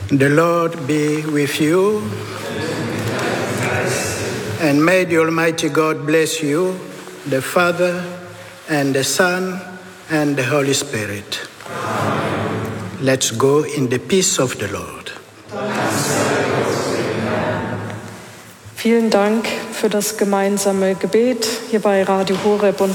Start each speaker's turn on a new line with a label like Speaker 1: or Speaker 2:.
Speaker 1: The Lord be with you. And may the Almighty God bless you, the Father, and the Son, and the Holy Spirit. Amen. Let's go in the peace of the Lord.
Speaker 2: Vielen Dank für das gemeinsame Gebet hier bei Radio Horeb und